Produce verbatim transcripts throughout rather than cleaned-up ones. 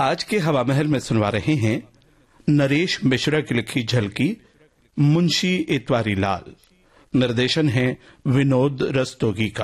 आज के हवा महल में सुनवा रहे हैं नरेश मिश्रा की लिखी झलकी मुंशी इतवारी लाल। निर्देशन है विनोद रस्तोगी का।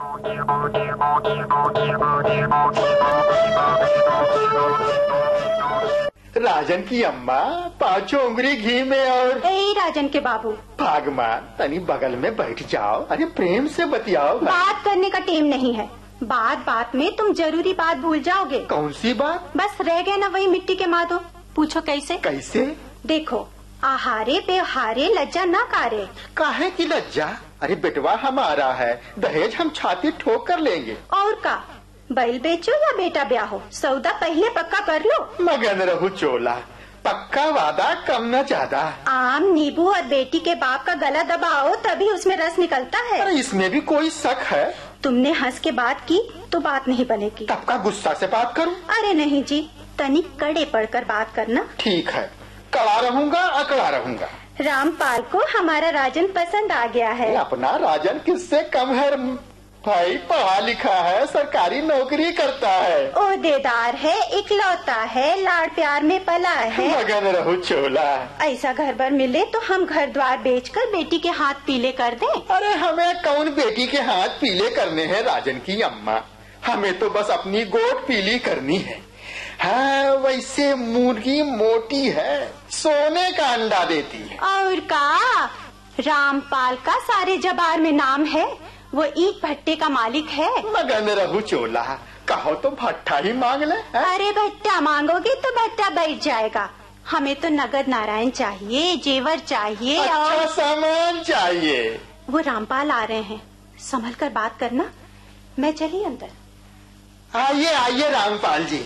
राजन की अम्मा पांचों उंगली घी में और ए राजन के बाबू भागमान तनी बगल में बैठ जाओ। अरे प्रेम से बतियाओ। बात करने का टाइम नहीं है। बात बात में तुम जरूरी बात भूल जाओगे। कौन सी बात? बस रह गए ना वही मिट्टी के मादो। पूछो कैसे? कैसे? देखो, आहारे बेहारे लज्जा न कारे। काहे की लज्जा? अरे बेटवा हमारा है, दहेज हम छाती ठोक कर लेंगे। और का, बैल बेचो या बेटा ब्याहो, सौदा पहले पक्का कर लो। मगन रहू चोला, पक्का वादा कम न ज्यादा। आम नींबू और बेटी के बाप का गला दबाओ तभी उसमें रस निकलता है। अरे इसमें भी कोई शक है? तुमने हंस के बात की तो बात नहीं बनेगी। तब का गुस्सा से बात करूं? अरे नहीं जी, तनिक कड़े पड़कर बात करना। ठीक है, कड़ा रहूंगा अकड़ा रहूंगा। रामपाल को हमारा राजन पसंद आ गया है। अपना राजन किससे कम है भाई? पढ़ा लिखा है, सरकारी नौकरी करता है, ओहदेदार है, इकलौता है, लाड़ प्यार में पला है। मगन रहू चोला। ऐसा घर भर मिले तो हम घर द्वार बेचकर बेटी के हाथ पीले कर दें। अरे हमें कौन बेटी के हाथ पीले करने हैं राजन की अम्मा? हमें तो बस अपनी गोद पीली करनी है। हाँ, वैसे मुर्गी मोटी है, सोने का अंडा देती है। और का, रामपाल का सारे जबार में नाम है, वो ईट भट्टे का मालिक है। मगन रहू चोला, कहो तो भट्टा ही मांग ले। है? अरे भट्टा मांगोगे तो भट्टा बैठ जाएगा। हमें तो नगद नारायण चाहिए, जेवर चाहिए, अच्छा और सामान चाहिए। वो रामपाल आ रहे हैं, संभल कर बात करना। मैं चली अंदर। आइए आइए रामपाल जी।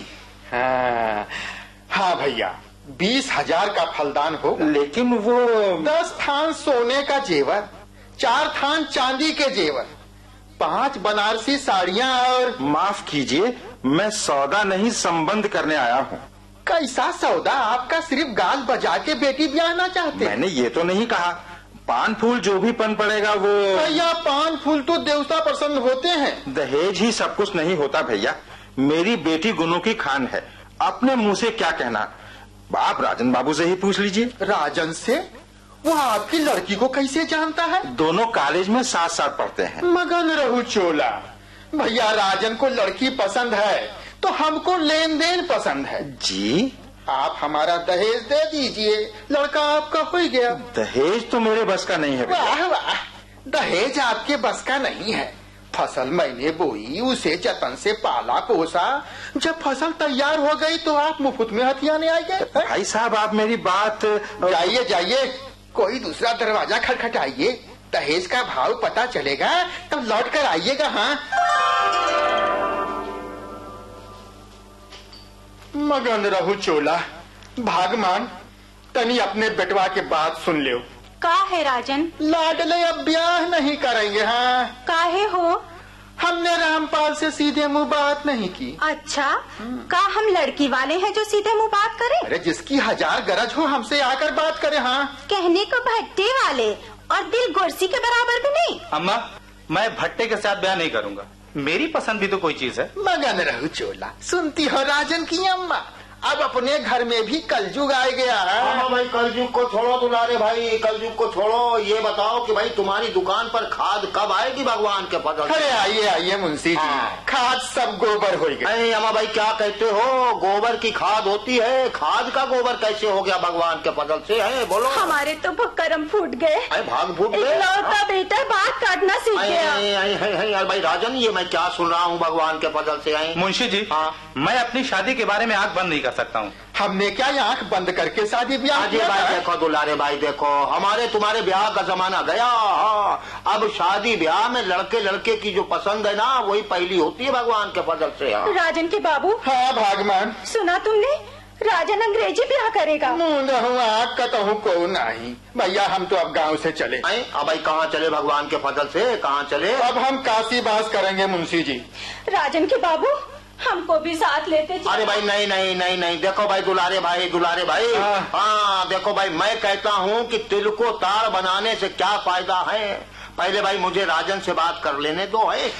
हाँ हाँ भैया, बीस हजार का फलदान हो, लेकिन वो दस थान सोने का जेवर, चार थान चांदी के जेवर, पांच बनारसी साड़ियाँ और माफ कीजिए, मैं सौदा नहीं संबंध करने आया हूँ। कैसा सौदा? आपका सिर्फ गाल बजा के बेटी ब्याहना चाहते? मैंने ये तो नहीं कहा। पान फूल जो भी पन पड़ेगा वो। भैया पान फूल तो देवता पसंद होते हैं, दहेज ही सब कुछ नहीं होता भैया। मेरी बेटी गुनों की खान है, अपने मुंह से क्या कहना, आप राजन बाबू से ही पूछ लीजिए। राजन से? वो आपकी लड़की को कैसे जानता है? दोनों कॉलेज में साथ साथ पढ़ते हैं। मगन रहू चोला, भैया राजन को लड़की पसंद है तो हमको लेन देन पसंद है। जी, आप हमारा दहेज दे दीजिए, लड़का आपका हो गया। दहेज तो मेरे बस का नहीं है। वाह वाह, दहेज आपके बस का नहीं है। फसल मैंने बोई, उसे जतन से पाला पोसा, जब फसल तैयार हो गई तो आप मुफ्त में हथियाने आ गए। भाई साहब, आप मेरी बात। जाइए जाइए, कोई दूसरा दरवाजा खटखटाइए, दहेज का भाव पता चलेगा तब लौट कर आइएगा। हाँ, मगन रहू चोला, भागमान तनी अपने बेटवा के बात सुन लियो। का है राजन? लाडले अब ब्याह नहीं करेंगे। हाँ, काहे हो? हमने रामपाल से सीधे मुंह बात नहीं की। अच्छा, का हम लड़की वाले हैं जो सीधे मुंह बात करें? अरे जिसकी हजार गरज हो हमसे आकर बात करे। हाँ, कहने को भट्टे वाले और दिल गुरसी के बराबर भी नहीं। अम्मा, मैं भट्टे के साथ ब्याह नहीं करूंगा, मेरी पसंद भी तो कोई चीज है। मगन रहू चोला, सुनती हो राजन की अम्मा, अब अपने घर में भी कलयुग आ गया है। हाँ भाई, कलयुग को छोड़ो दुलारे भाई, कलयुग को छोड़ो। ये बताओ कि भाई तुम्हारी दुकान पर खाद कब आएगी भगवान के फजल से? अरे आइए आइए मुंशी जी, हाँ। खाद सब गोबर हो गया। अरे अम्मा भाई, क्या कहते हो? गोबर की खाद होती है, खाद का गोबर कैसे हो गया भगवान के फजल से? है बोलो। हमारे तो भक्करम फूट गए। अरे भाग फूट गए। इकलौता बेटा बात काटना सीख गया। यार भाई राजन, ये मैं क्या सुन रहा हूँ भगवान के फजल से? आए मुंशी जी, हाँ। मैं अपनी शादी के बारे में आंख बंद नहीं कर सकता हूँ। हमने क्या आंख बंद करके शादी ब्याह अजय किया भाई था? देखो दुलारे भाई, देखो हमारे तुम्हारे ब्याह का जमाना गया। हाँ, अब शादी ब्याह में लड़के लड़के की जो पसंद है ना, वही पहली होती है भगवान के फजल से। हाँ। राजन के बाबू, हाँ भागमान, सुना तुमने? राजन अंग्रेजी ब्याह करेगा। आँख कतहू को नहीं भैया, हम तो अब गांव से चले। अब भाई कहाँ चले भगवान के फजल से? कहाँ चले? अब हम काशी बास करेंगे मुंशी जी। राजन के बाबू, हमको भी साथ लेते चलो। अरे भाई नहीं नहीं नहीं नहीं, देखो भाई दुलारे भाई, दुलारे भाई, हाँ। हाँ देखो भाई, मैं कहता हूँ कि तिल को तार बनाने से क्या फायदा है। पहले भाई मुझे राजन से बात कर लेने दो। है